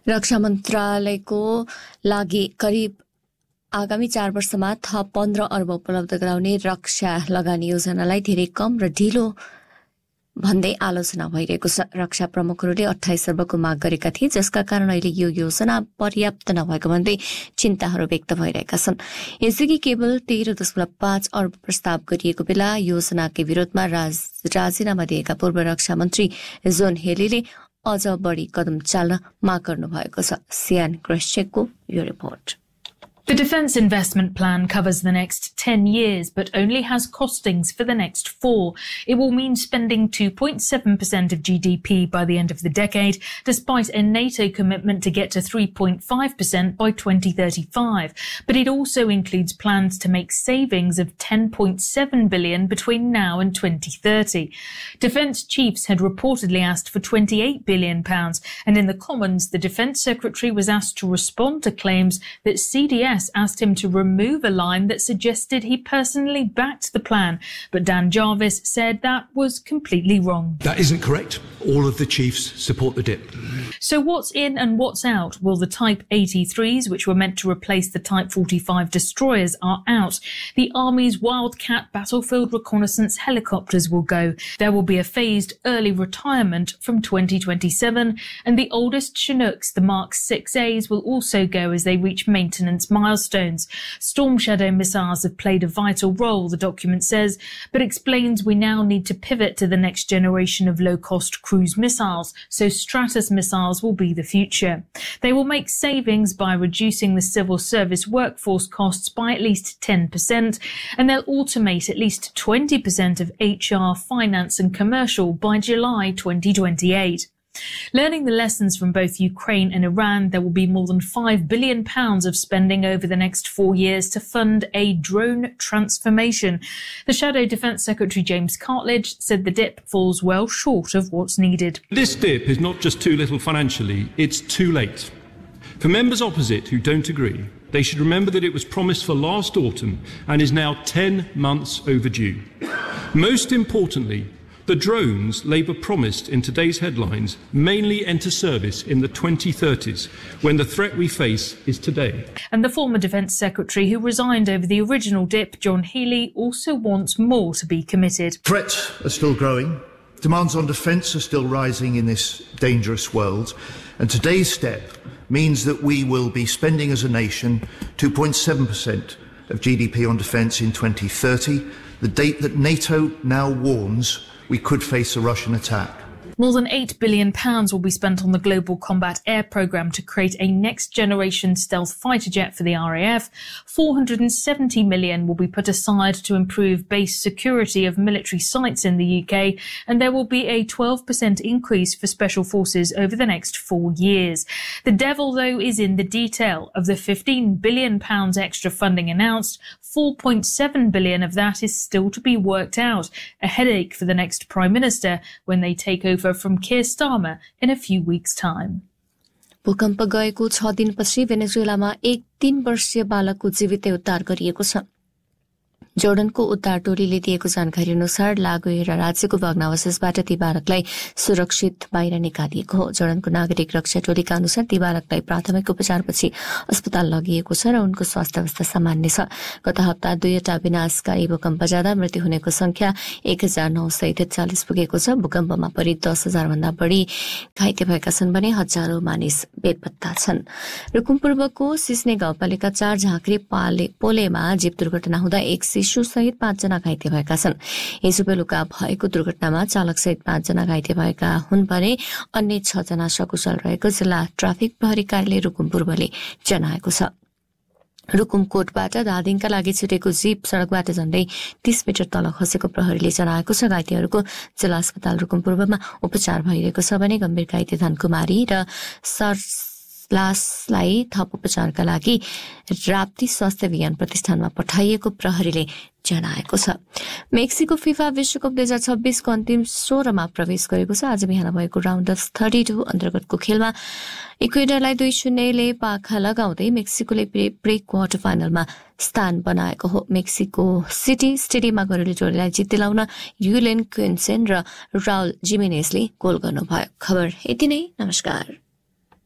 रक्षा मन्त्रालयको लागि करिब आगामी 4 वर्षमा थप 15 अर्ब उपलब्ध गराउने रक्षा लगानी योजनालाई धेरै कम र ढिलो भन्दै आलोचना भइरहेको छ। रक्षा प्रमुखहरूले 28 अर्बको माग गरेका थिए, जसका कारण अहिले यो योजना पर्याप्त नभएको भन्दै चिन्ताहरू व्यक्त भइरहेका छन्। यसअघि केवल 13.5 अर्ब प्रस्ताव गरिएको बेला योजनाकै विरोधमा राजीनामा दिएका पूर्व रक्षा मन्त्री जोन हेलीले अझ बढी कदम चाल्न माग गर्नुभएको छ। सियान क्रेस्चेकको यो report. The Defence Investment Plan covers the next 10 years, but only has costings for the next 4. It will mean spending 2.7% of GDP by the end of the decade, despite a NATO commitment to get to 3.5% by 2035. But it also includes plans to make savings of $10.7 billion between now and 2030. Defence chiefs had reportedly asked for £28 billion, and in the Commons, the Defence Secretary was asked to respond to claims that CDS asked him to remove a line that suggested he personally backed the plan. But Dan Jarvis said that was completely wrong. That isn't correct. All of the chiefs support the DIP. So what's in and what's out? Well, the Type 83s, which were meant to replace the Type 45 destroyers, are out. The Army's Wildcat battlefield reconnaissance helicopters will go. There will be a phased early retirement from 2027, and the oldest Chinooks, the Mark 6As, will also go as they reach maintenance milestones. Storm Shadow missiles have played a vital role, the document says, but explains we now need to pivot to the next generation of low-cost cruise missiles, so Stratus missiles will be the future. They will make savings by reducing the civil service workforce costs by at least 10%, and they'll automate at least 20% of HR, finance and commercial by July 2028. Learning the lessons from both Ukraine and Iran, there will be more than £5 billion of spending over the next 4 years to fund a drone transformation. The Shadow Defence Secretary James Cartledge said the DIP falls well short of what's needed. This DIP is not just too little financially, it's too late. For members opposite who don't agree, they should remember that it was promised for last autumn and is now 10 months overdue. Most importantly, the drones Labour promised in today's headlines mainly enter service in the 2030s, when the threat we face is today. And the former Defence Secretary who resigned over the original DIP, John Healey, also wants more to be committed. Threats are still growing. Demands on defence are still rising in this dangerous world. And today's step means that we will be spending as a nation 2.7% of GDP on defence in 2030, the date that NATO now warns we could face a Russian attack. More than £8 billion will be spent on the Global Combat Air Programme to create a next-generation stealth fighter jet for the RAF. £470 million will be put aside to improve base security of military sites in the UK, and there will be a 12% increase for special forces over the next 4 years. The devil, though, is in the detail. Of the £15 billion extra funding announced, £4.7 billion of that is still to be worked out, a headache for the next Prime Minister when they take over from Keir Starmer in a few weeks' time. भूकम्प गएको 6 दिनपछि भेनेजुएलामा एक 3 वर्षीय बालकको जीवितै उद्धार गरिएको छ। जोर्डनको उद्धार टोलीले दिएको जानकारी अनुसार लागोएरा राज्यको भग्नावशेषबाट ती बालकलाई सुरक्षित बाहिर निकालिएको हो। जोर्डनको नागरिक रक्षा टोलीका अनुसार ती बालकलाई प्राथमिक उपचारपछि अस्पताल लगिएको छ र उनको स्वास्थ्य अवस्था सामान्य छ। गत हप्ता 2वटा विनाशकारी भूकम्प जाँदा मृत्यु हुनेको संख्या 1943 पुगेको छ। भूकम्पमा परि 10,000 भन्दा बढी घाइते भएका छन् भने हजारौं मानिस बेपत्ता छन्। रुकुम पूर्वको सिस्ने गाउँपालिका 4 झाँक्री पोलेमा जीप दुर्घटना हुँदा एक शिशु सहित 5 जना घाइते भएका छन्। हिजो बेलुका भएको दुर्घटनामा चालक सहित 5 जना घाइते भएका हुन् भने अन्य 6 जना सकुशल रहेको जिल्ला ट्राफिक प्रहरी कार्यालय रुकुम पूर्वले जनाएको छ। रुकुम कोटबाट धादिङका लागि छुटेको जीप सड़कबाट झण्डै 30 मिटर तल खसेको प्रहरीले जनाएको छ। घाइतेहरूको जिल्ला अस्पताल रुकुम पूर्वमा उपचार भइरहेको छ भने गम्भीर घाइते धनकुमारी र लासलाई थप उपचारका लागि राप्ती स्वास्थ्य विज्ञान प्रतिष्ठानमा पठाइएको प्रहरीले जनाएको छ। मेक्सिको फिफा विश्वकप 2026 को अन्तिम 16मा प्रवेश गरेको छ। आज बिहान भएको राउन्ड अफ 32 अन्तर्गतको खेलमा इक्वेडरलाई 2-0 ले पाखा लगाउँदै मेक्सिकोले प्री क्वार्टर फाइनलमा स्थान बनाएको हो। मेक्सिको सिटी स्टेडियममा घरेलु टोलीलाई जित दिलाउन युलेन क्विन्सेन र राउल जिमेनेजले गोल गर्नुभयो। खबर यति नै। नमस्कार।